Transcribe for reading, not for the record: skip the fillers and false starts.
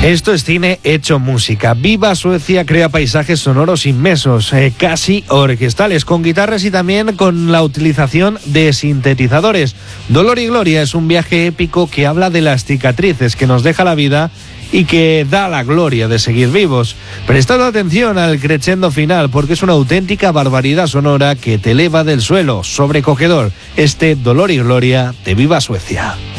Esto es cine hecho música. Viva Suecia crea paisajes sonoros inmensos, casi orquestales, con guitarras y también con la utilización de sintetizadores. Dolor y Gloria es un viaje épico que habla de las cicatrices que nos deja la vida y que da la gloria de seguir vivos. Prestad atención al crescendo final, porque es una auténtica barbaridad sonora que te eleva del suelo, sobrecogedor. Dolor y Gloria de Viva Suecia.